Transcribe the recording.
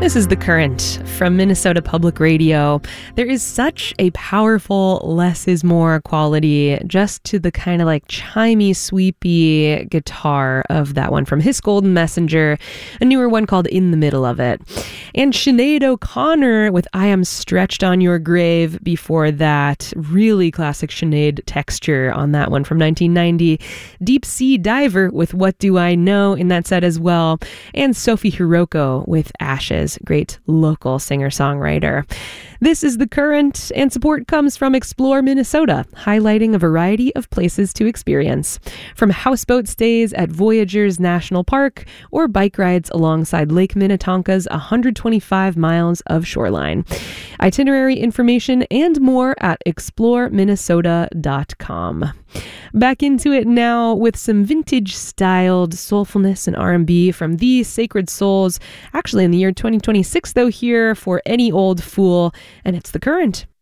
This is The Current from Minnesota Public Radio. There is such a powerful less is more quality just to the kind of like chimey, sweepy guitar of that one from His Golden Messenger, a newer one called In the Middle of It. And Sinead O'Connor with I Am Stretched on Your Grave before that. Really classic Sinead texture on that one from 1990. Deep Sea Diver with What Do I Know in that set as well. And Sophie Hiroko with Ashes. Great local singer-songwriter. This is The Current, and support comes from Explore Minnesota, highlighting a variety of places to experience. From houseboat stays at Voyageurs National Park or bike rides alongside Lake Minnetonka's 125 miles of shoreline. Itinerary information and more at exploreminnesota.com. Back into it now with some vintage-styled soulfulness and R&B from The Sacred Souls, actually in the year 2026 though, here for Any Old Fool, and it's The Current.